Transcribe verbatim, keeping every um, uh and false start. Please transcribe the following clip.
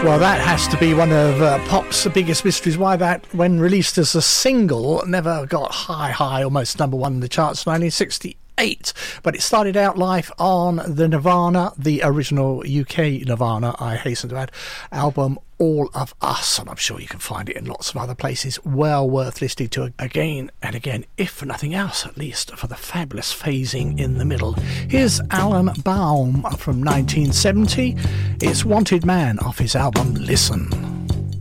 Well, that has to be one of uh, pop's biggest mysteries, why that, when released as a single, never got high, high, almost number one in the charts, nineteen sixty-eight. But it started out life on the Nirvana, the original U K Nirvana, I hasten to add, album All of Us, and I'm sure you can find it in lots of other places. Well worth listening to again and again, if for nothing else, at least for the fabulous phasing in the middle. Here's Alan Baum from nineteen seventy. It's Wanted Man off his album Listen.